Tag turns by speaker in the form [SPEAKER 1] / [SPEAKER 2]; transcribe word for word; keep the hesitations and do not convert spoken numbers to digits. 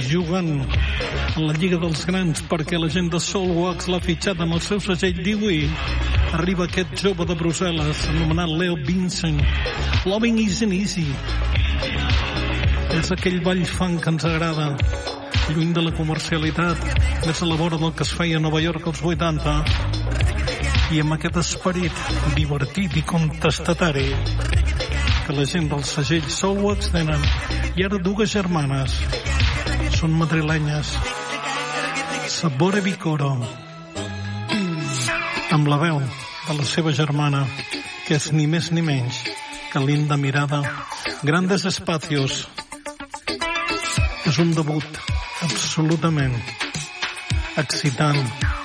[SPEAKER 1] jugant a la Lliga dels Grans perquè la gent de Soulwax l'ha fitxat amb el seu segell Dewey. Arriba aquest jove de Brussel·les anomenat Leo Vincent. Loving Isn't Easy. És aquell ball funk que ens agrada, lluny de la comercialitat, més a la vora del que es feia a Nova York als vuitanta, i amb aquest esperit divertit i contestatari que la gent del segell Soulwax tenen. I ara dues germanes, són madrilenyes, Sabore Vicoro, amb la veu de la seva germana, que és ni més ni menys que Linda Mirada. Grandes Espacios. És un debut absolutament excitant,